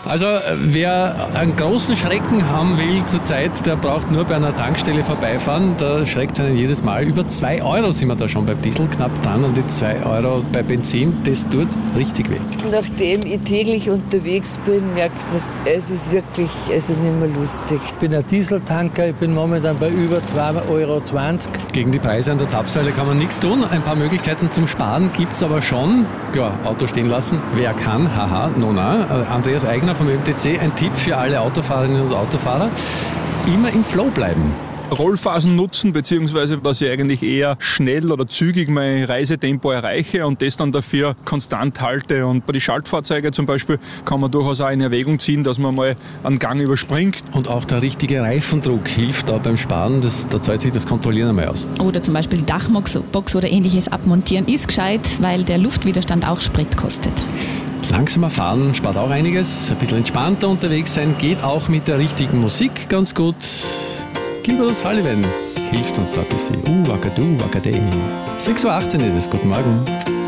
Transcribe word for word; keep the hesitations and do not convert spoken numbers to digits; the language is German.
Also wer einen großen Schrecken haben will zurzeit, der braucht nur bei einer Tankstelle vorbeifahren. Da schreckt es einen jedes Mal. Über zwei Euro sind wir da schon beim Diesel, knapp dran an die zwei Euro bei Benzin. Das tut richtig weh. Nachdem ich täglich unterwegs bin, merkt man, es ist wirklich, es ist nicht mehr lustig. Ich bin ein Dieseltanker, ich bin momentan bei über zwei Euro zwanzig. Gegen die Preise an der Zapfsäule kann man nichts tun. Ein paar Möglichkeiten zum Sparen gibt es aber schon. Klar, Auto stehen lassen, wer kann, haha, nona. Andreas Eigner vom Ö M T C, ein Tipp für alle Autofahrerinnen und Autofahrer, immer im Flow bleiben. Rollphasen nutzen, beziehungsweise dass ich eigentlich eher schnell oder zügig mein Reisetempo erreiche und das dann dafür konstant halte. Und bei den Schaltfahrzeugen zum Beispiel kann man durchaus auch in Erwägung ziehen, dass man mal einen Gang überspringt. Und auch der richtige Reifendruck hilft da beim Sparen. Das, da zahlt sich das Kontrollieren einmal aus. Oder zum Beispiel die Dachbox oder ähnliches abmontieren ist gescheit, weil der Luftwiderstand auch Sprit kostet. Langsamer fahren spart auch einiges. Ein bisschen entspannter unterwegs sein geht auch mit der richtigen Musik ganz gut. Gilbert O'Sullivan hilft uns da ein bisschen. Uh, wakadu, wakadei. sechs Uhr achtzehn ist es. Guten Morgen.